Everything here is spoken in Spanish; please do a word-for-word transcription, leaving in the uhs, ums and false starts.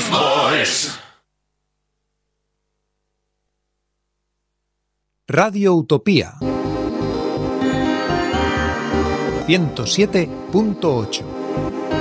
Lost Boys. Radio Utopía ciento siete punto ocho.